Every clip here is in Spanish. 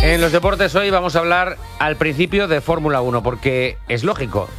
En los deportes hoy vamos a hablar al principio de Fórmula 1, porque es lógico,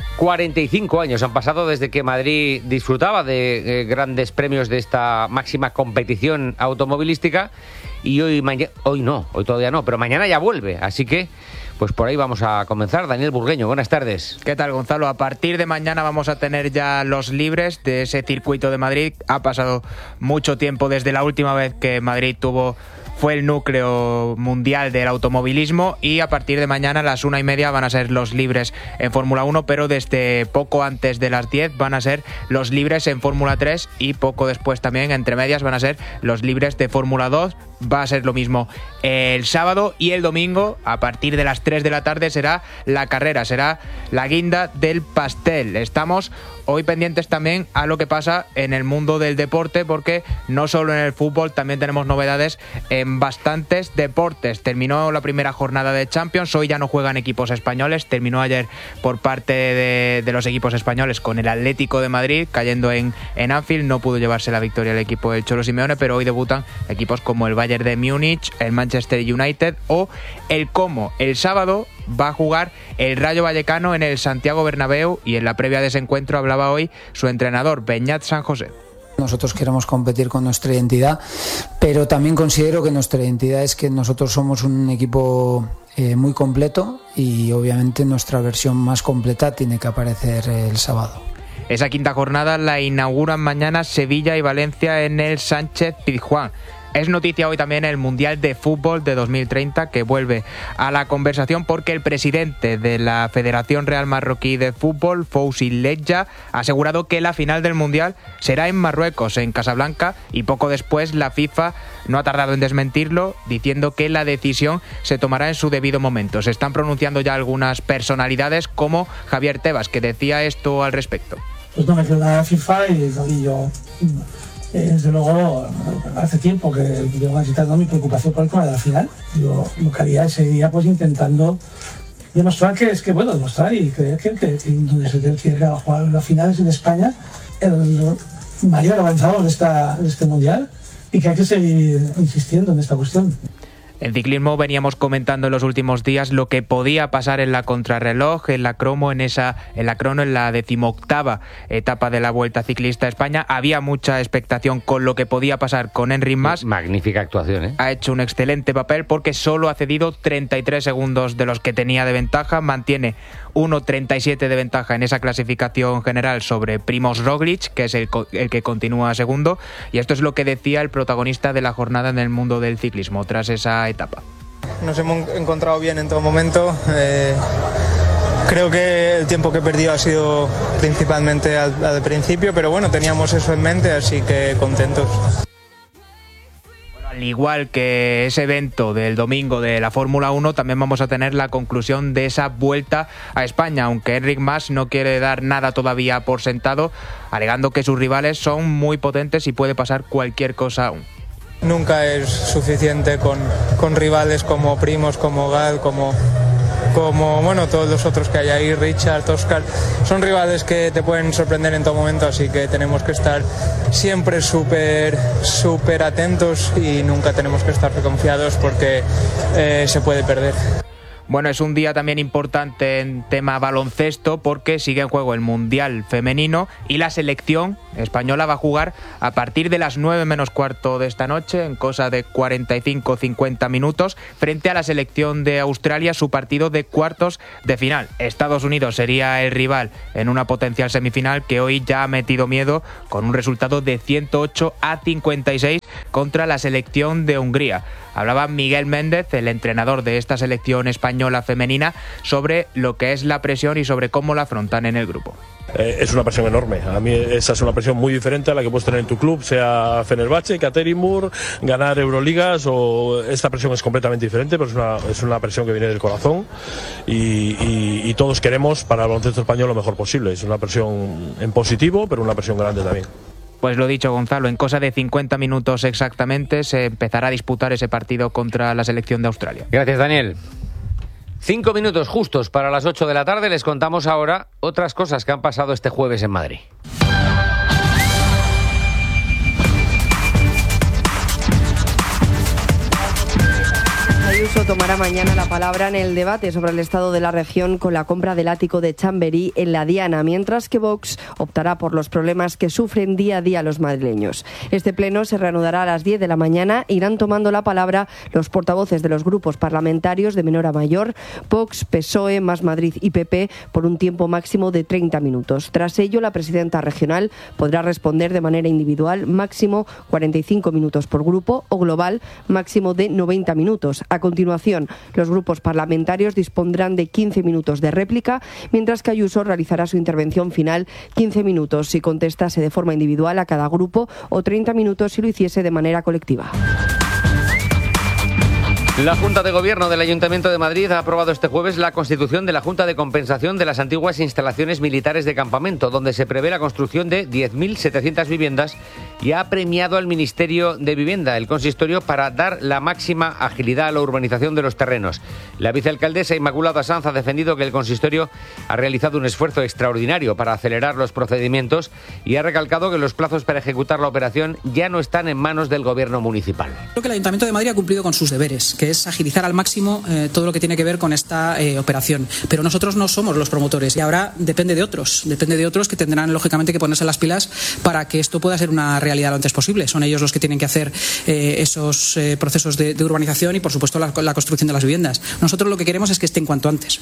45 años han pasado desde que Madrid disfrutaba de grandes premios de esta máxima competición automovilística y hoy todavía no, pero mañana ya vuelve, así que pues por ahí vamos a comenzar. Daniel Burgueño, buenas tardes. ¿Qué tal, Gonzalo? A partir de mañana vamos a tener ya los libres de ese circuito de Madrid. Ha pasado mucho tiempo desde la última vez que Madrid fue el núcleo mundial del automovilismo, y a partir de mañana a las 1:30 van a ser los libres en Fórmula 1, pero desde poco antes de las 10 van a ser los libres en Fórmula 3 y poco después también, entre medias, van a ser los libres de Fórmula 2. Va a ser lo mismo el sábado, y el domingo a partir de las 3 de la tarde será la carrera, será la guinda del pastel. Estamos hoy pendientes también a lo que pasa en el mundo del deporte, porque no solo en el fútbol, también tenemos novedades en bastantes deportes. Terminó la primera jornada de Champions, hoy ya no juegan equipos españoles, terminó ayer por parte de los equipos españoles con el Atlético de Madrid cayendo en Anfield. No pudo llevarse la victoria el equipo del Cholo Simeone, pero hoy debutan equipos como el Bayern de Múnich, el Manchester United o el Como. El sábado va a jugar el Rayo Vallecano en el Santiago Bernabéu, y en la previa de ese encuentro hablaba hoy su entrenador, Beñat San José. Nosotros queremos competir con nuestra identidad, pero también considero que nuestra identidad es que nosotros somos un equipo muy completo, y obviamente nuestra versión más completa tiene que aparecer el sábado. Esa quinta jornada la inauguran mañana Sevilla y Valencia en el Sánchez Pizjuán. Es noticia hoy también el Mundial de Fútbol de 2030, que vuelve a la conversación porque el presidente de la Federación Real Marroquí de Fútbol, Fouzi Ledja, ha asegurado que la final del Mundial será en Marruecos, en Casablanca, y poco después la FIFA no ha tardado en desmentirlo, diciendo que la decisión se tomará en su debido momento. Se están pronunciando ya algunas personalidades como Javier Tebas, que decía esto al respecto. Pues no me creo nada de la FIFA y yo... desde luego, hace tiempo que llevo agitando mi preocupación por el tema de la final. Yo lo que haría sería pues intentando demostrar demostrar y creer que donde se tiene que jugar la final es en España, el mayor avanzado de este mundial, y que hay que seguir insistiendo en esta cuestión. En ciclismo veníamos comentando en los últimos días lo que podía pasar en la contrarreloj, en la crono, en la 18ª etapa de la Vuelta Ciclista a España. Había mucha expectación con lo que podía pasar con Enric Mas. Magnífica actuación, ¿eh? Ha hecho un excelente papel porque solo ha cedido 33 segundos de los que tenía de ventaja. Mantiene 1.37 de ventaja en esa clasificación general sobre Primož Roglič, que es el que continúa segundo. Y esto es lo que decía el protagonista de la jornada en el mundo del ciclismo tras esa etapa. Nos hemos encontrado bien en todo momento. Creo que el tiempo que he perdido ha sido principalmente al principio, pero bueno, teníamos eso en mente, así que contentos. Al igual que ese evento del domingo de la Fórmula 1, también vamos a tener la conclusión de esa Vuelta a España, aunque Enric Mas no quiere dar nada todavía por sentado, alegando que sus rivales son muy potentes y puede pasar cualquier cosa aún. Nunca es suficiente con rivales como Primož, como Gal, como todos los otros que hay ahí, Richard, Oscar. Son rivales que te pueden sorprender en todo momento, así que tenemos que estar siempre súper atentos y nunca tenemos que estar confiados porque se puede perder. Bueno, es un día también importante en tema baloncesto porque sigue en juego el Mundial Femenino y la selección española va a jugar a partir de las 9 menos cuarto de esta noche, en cosa de 45-50 minutos, frente a la selección de Australia, su partido de cuartos de final. Estados Unidos sería el rival en una potencial semifinal que hoy ya ha metido miedo con un resultado de 108-56 contra la selección de Hungría. Hablaba Miguel Méndez, el entrenador de esta selección española femenina, sobre lo que es la presión y sobre cómo la afrontan en el grupo. Es una presión enorme. A mí esa es una presión muy diferente a la que puedes tener en tu club, sea Fenerbahce, Ekaterinburg, ganar Euroligas, o esta presión es completamente diferente, pero es una presión que viene del corazón y todos queremos para el baloncesto español lo mejor posible. Es una presión en positivo, pero una presión grande también. Pues lo dicho, Gonzalo, en cosa de 50 minutos exactamente se empezará a disputar ese partido contra la selección de Australia. Gracias, Daniel. 5 minutos justos para las 8 de la tarde. Les contamos ahora otras cosas que han pasado este jueves en Madrid. Ayuso tomará mañana la palabra en el debate sobre el estado de la región con la compra del ático de Chamberí en la Diana, mientras que Vox optará por los problemas que sufren día a día los madrileños. Este pleno se reanudará a las 10 de la mañana. Irán tomando la palabra los portavoces de los grupos parlamentarios de menor a mayor, Vox, PSOE, Más Madrid y PP, por un tiempo máximo de 30 minutos. Tras ello, la presidenta regional podrá responder de manera individual, máximo 45 minutos por grupo, o global, máximo de 90 minutos. A continuación, los grupos parlamentarios dispondrán de 15 minutos de réplica, mientras que Ayuso realizará su intervención final 15 minutos si contestase de forma individual a cada grupo o 30 minutos si lo hiciese de manera colectiva. La Junta de Gobierno del Ayuntamiento de Madrid ha aprobado este jueves la constitución de la Junta de Compensación de las antiguas instalaciones militares de campamento, donde se prevé la construcción de 10.700 viviendas, y ha premiado al Ministerio de Vivienda, el consistorio, para dar la máxima agilidad a la urbanización de los terrenos. La vicealcaldesa Inmaculada Sanz ha defendido que el consistorio ha realizado un esfuerzo extraordinario para acelerar los procedimientos y ha recalcado que los plazos para ejecutar la operación ya no están en manos del Gobierno municipal. Creo que el Ayuntamiento de Madrid ha cumplido con sus deberes, que es agilizar al máximo todo lo que tiene que ver con esta operación. Pero nosotros no somos los promotores y ahora depende de otros que tendrán lógicamente que ponerse las pilas para que esto pueda ser una realidad lo antes posible. Son ellos los que tienen que hacer esos procesos de urbanización y, por supuesto, la construcción de las viviendas. Nosotros lo que queremos es que estén cuanto antes.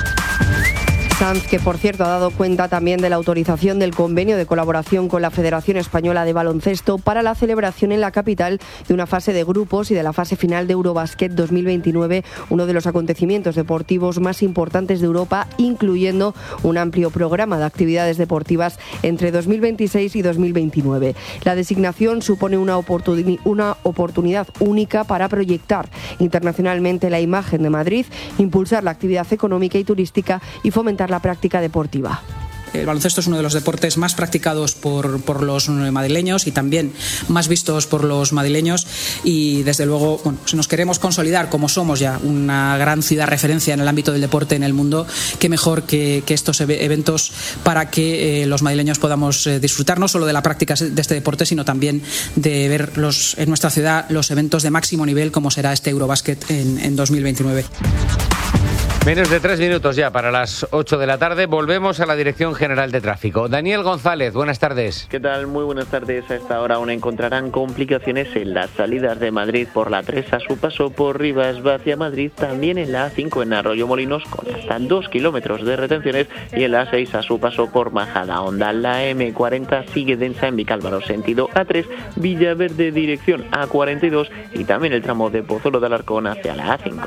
Sanz, que por cierto ha dado cuenta también de la autorización del convenio de colaboración con la Federación Española de Baloncesto para la celebración en la capital de una fase de grupos y de la fase final de Eurobasket 2029, uno de los acontecimientos deportivos más importantes de Europa, incluyendo un amplio programa de actividades deportivas entre 2026 y 2029. La designación supone una oportunidad única para proyectar internacionalmente la imagen de Madrid, impulsar la actividad económica y turística y fomentar la práctica deportiva. El baloncesto es uno de los deportes más practicados por los madrileños y también más vistos por los madrileños, y desde luego, bueno, si nos queremos consolidar como somos ya una gran ciudad referencia en el ámbito del deporte en el mundo, qué mejor que estos eventos para que los madrileños podamos disfrutar no solo de la práctica de este deporte, sino también de ver en nuestra ciudad los eventos de máximo nivel como será este Eurobasket en 2029. Menos de 3 minutos ya para las 8 de la tarde. Volvemos a la Dirección General de Tráfico. Daniel González, buenas tardes. ¿Qué tal? Muy buenas tardes. A esta hora aún encontrarán complicaciones en las salidas de Madrid por la 3 a su paso por Rivas hacia Madrid, también en la A5 en Arroyomolinos con hasta 2 kilómetros de retenciones, y en la A6 a su paso por Majadahonda. La M40 sigue densa en Vicálvaro sentido A3, Villaverde dirección A42, y también el tramo de Pozuelo de Alarcón hacia la A5.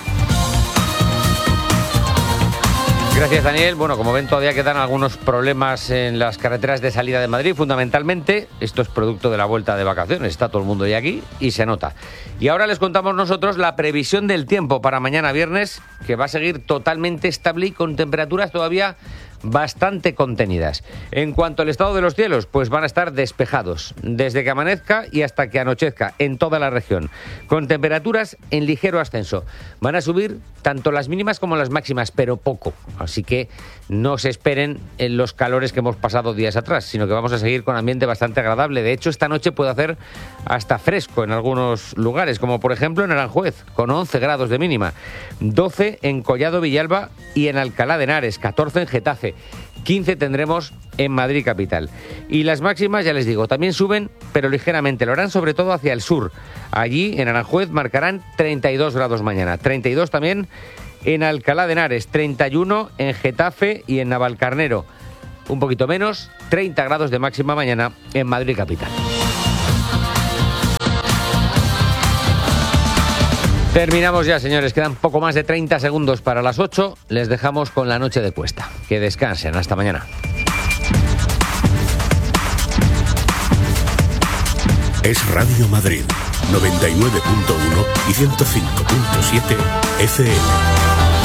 Gracias, Daniel. Bueno, como ven, todavía quedan algunos problemas en las carreteras de salida de Madrid. Fundamentalmente, esto es producto de la vuelta de vacaciones. Está todo el mundo ya aquí y se nota. Y ahora les contamos nosotros la previsión del tiempo para mañana viernes, que va a seguir totalmente estable y con temperaturas todavía bastante contenidas. En cuanto al estado de los cielos, pues van a estar despejados desde que amanezca y hasta que anochezca en toda la región, con temperaturas en ligero ascenso. Van a subir tanto las mínimas como las máximas, pero poco, así que no se esperen en los calores que hemos pasado días atrás, sino que vamos a seguir con ambiente bastante agradable. De hecho, esta noche puede hacer hasta fresco en algunos lugares, como por ejemplo en Aranjuez, con 11 grados de mínima, 12 en Collado Villalba y en Alcalá de Henares, 14 en Getafe, 15 tendremos en Madrid capital. Y las máximas, ya les digo, también suben, pero ligeramente. Lo harán sobre todo hacia el sur. Allí, en Aranjuez, marcarán 32 grados mañana. 32 también en Alcalá de Henares, 31 en Getafe y en Navalcarnero. Un poquito menos, 30 grados de máxima mañana en Madrid capital. Terminamos ya, señores. Quedan poco más de 30 segundos para las 8. Les dejamos con la noche de Cuesta. Que descansen. Hasta mañana. Es Radio Madrid, 99.1 y 105.7 FM.